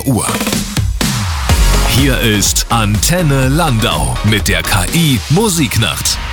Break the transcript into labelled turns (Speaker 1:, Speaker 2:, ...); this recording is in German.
Speaker 1: Uhr. Hier ist Antenne Landau mit der KI Musiknacht.